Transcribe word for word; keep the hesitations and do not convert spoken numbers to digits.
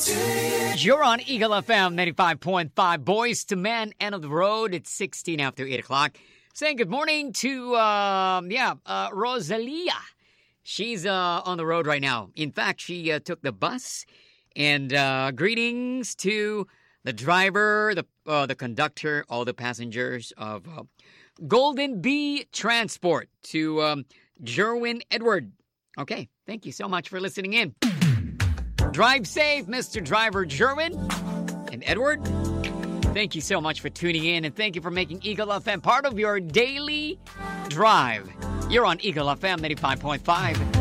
You're on Eagle F M ninety-five point five. Boys to Men, end of the road. It's sixteen after eight o'clock. Saying good morning to, um, yeah, uh, Rosalia. She's uh, on the road right now. In fact, she uh, took the bus. And uh, greetings to the driver, the uh, the conductor, all the passengers of uh, Golden Bee Transport, to um, Jerwin Edward. Okay, thank you so much for listening in. Drive safe, Mister Driver Jerwin and Edward. Thank you so much for tuning in, and thank you for making Eagle F M part of your daily drive. You're on Eagle F M ninety-five point five.